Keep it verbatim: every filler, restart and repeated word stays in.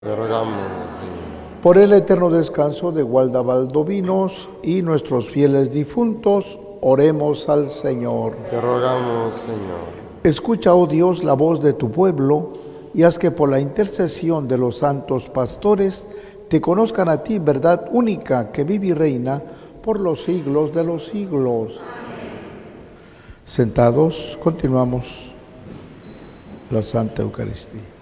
Te rogamos, Señor. Por el eterno descanso de Gualda Valdovinos y nuestros fieles difuntos, oremos al Señor. Te rogamos, Señor. Escucha, oh Dios, la voz de tu pueblo, y haz que por la intercesión de los santos pastores te conozcan a ti, verdad única que vive y reina por los siglos de los siglos. Amén. Sentados, continuamos la Santa Eucaristía.